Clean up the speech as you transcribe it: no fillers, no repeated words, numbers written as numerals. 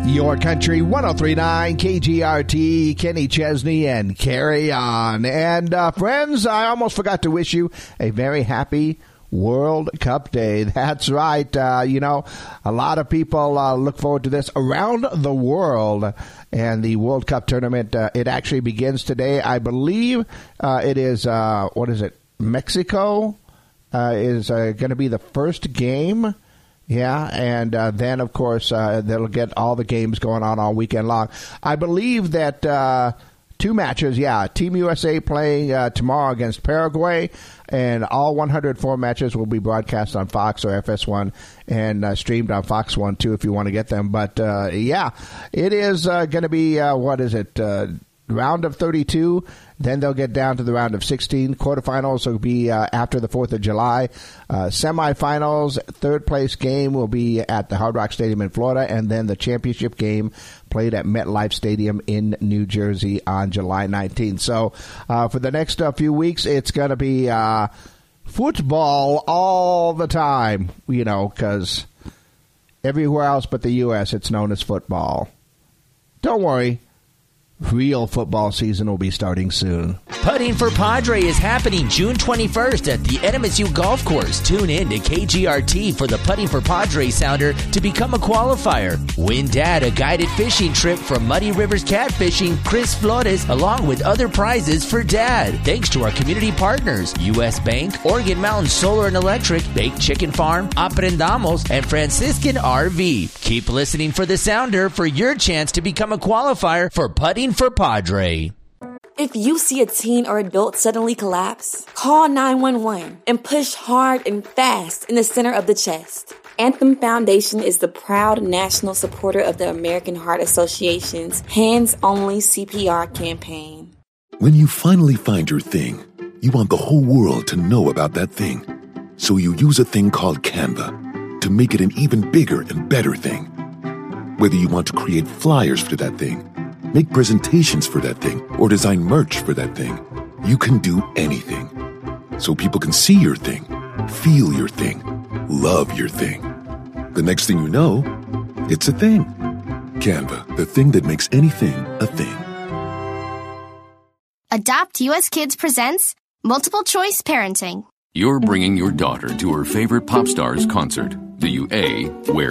Your Country 103.9 KGRT, Kenny Chesney, and Carry On. And friends, I almost forgot to wish you a very happy World Cup Day. That's right. A lot of people look forward to this around the world. And the World Cup tournament, it actually begins today. I believe it is, Mexico is going to be the first game. Yeah, and then, of course, they'll get all the games going on all weekend long. I believe that two matches, Team USA playing tomorrow against Paraguay, and all 104 matches will be broadcast on Fox or FS1 and streamed on Fox 1, too, if you want to get them. But, it is going to be, round of 32. Then they'll get down to the round of 16. Quarterfinals will be after the 4th of July. Semifinals, third place game will be at the Hard Rock Stadium in Florida. And then the championship game played at MetLife Stadium in New Jersey on July 19th. So for the next few weeks, it's going to be football all the time, because everywhere else but the U.S., it's known as football. Don't worry. Real football season will be starting soon. Putting for Padre is happening June 21st at the NMSU Golf Course. Tune in to KGRT for the Putting for Padre sounder to become a qualifier. Win Dad a guided fishing trip from Muddy Rivers Catfishing, Chris Flores, along with other prizes for Dad. Thanks to our community partners, U.S. Bank, Oregon Mountain Solar and Electric, Baked Chicken Farm, Aprendamos, and Franciscan RV. Keep listening for the sounder for your chance to become a qualifier for Putting for Padre. If you see a teen or adult suddenly collapse, call 911 and push hard and fast in the center of the chest. Anthem Foundation is the proud national supporter of the American Heart Association's Hands Only CPR campaign. When you finally find your thing, you want the whole world to know about that thing. So you use a thing called Canva to make it an even bigger and better thing. Whether you want to create flyers for that thing, make presentations for that thing, or design merch for that thing, you can do anything. So people can see your thing, feel your thing, love your thing. The next thing you know, it's a thing. Canva, the thing that makes anything a thing. Adopt US Kids presents Multiple Choice Parenting. You're bringing your daughter to her favorite pop star's concert. Do you A, wear